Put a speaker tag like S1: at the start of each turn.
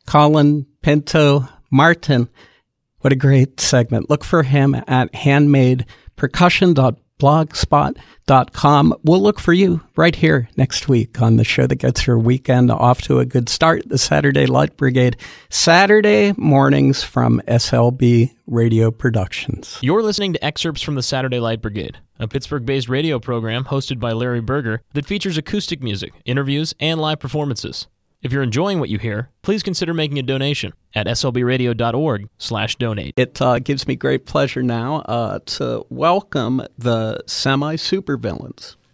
S1: Colin Pinto Martin. What a great segment. Look for him at handmadepercussion.blogspot.com. We'll look for you right here next week on the show that gets your weekend off to a good start, the Saturday Light Brigade, Saturday mornings from SLB Radio Productions.
S2: You're listening to excerpts from the Saturday Light Brigade, a Pittsburgh-based radio program hosted by Larry Berger that features acoustic music, interviews, and live performances. If you're enjoying what you hear, please consider making a donation at slbradio.org/donate.
S1: It gives me great pleasure now to welcome the semi-supervillains.